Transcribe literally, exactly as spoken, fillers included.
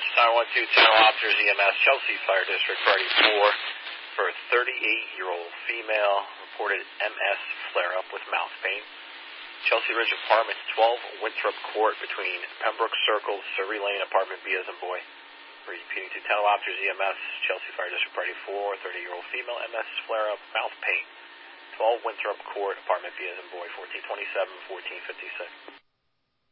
Tower one two, Channel Officers E M S, Chelsea Fire District, Party four, for a thirty-eight-year-old female reported M S flare-up with mouth pain. Chelsea Ridge Apartments, twelve Winthrop Court between Pembroke Circle, Surrey Lane, Apartment B as in boy. Repeating to Channel Officers E M S, Chelsea Fire District, Party four, thirty-year-old female M S flare-up, mouth pain. twelve Winthrop Court, Apartment B as in boy, fourteen twenty-seven, fourteen fifty-six.